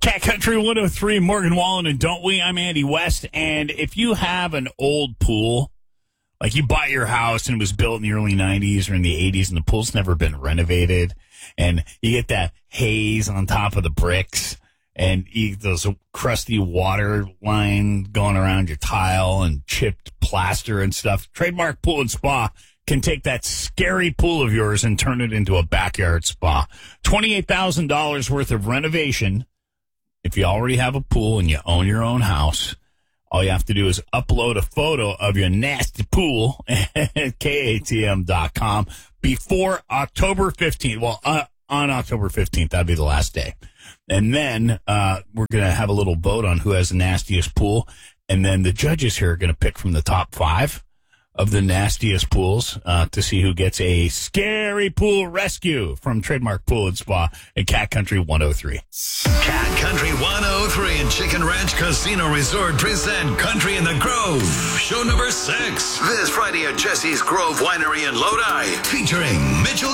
Cat Country 103, Morgan Wallen and Don't We? I'm Andy West. And if you have an old pool, like you bought your house and it was built in the early 90s or in the 80s and the pool's never been renovated, and you get that haze on top of the bricks and those crusty water line going around your tile and chipped plaster and stuff, Trademark Pool and Spa can take that scary pool of yours and turn it into a backyard spa. $28,000 worth of renovation. If you already have a pool and you own your own house, all you have to do is upload a photo of your nasty pool at KATM.com before October 15th. Well, on October 15th, that'd be the last day. And then we're going to have a little vote on who has the nastiest pool. And then the judges here are going to pick from the top 5 of the nastiest pools to see who gets a scary pool rescue from Trademark Pool and Spa at Cat Country 103. Cat Country 103 and Chicken Ranch Casino Resort present Country in the Grove, show number 6. This Friday at Jesse's Grove Winery in Lodi, featuring Mitchell